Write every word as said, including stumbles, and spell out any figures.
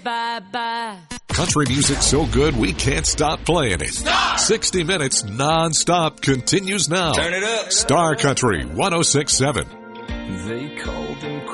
bye-bye. Country music so good we can't stop playing it. Stop! sixty minutes non-stop continues now. Turn it up. Star Country one oh six point seven. They called her